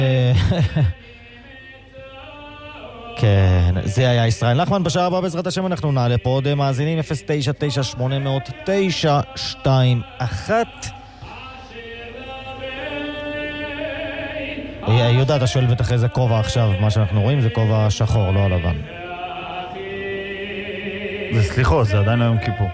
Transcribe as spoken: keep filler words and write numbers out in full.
כן, זה היה ישראל נחמן. בשעה הבאה בעזרת השם אנחנו נעלה פה עוד מאזינים. אפס תשע תשע שמונה תשע שתיים אחת. יהודה, אתה שואל בטח איזה כובע עכשיו. מה שאנחנו רואים זה כובע שחור, לא הלבן. זה סליחו, זה עדיין לא יום כיפור.